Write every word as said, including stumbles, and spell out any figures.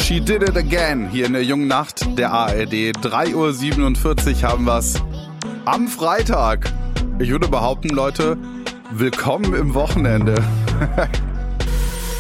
She did it again. Hier in der jungen Nacht der A R D. drei Uhr siebenundvierzig haben wir's am Freitag. Ich würde behaupten, Leute, willkommen im Wochenende.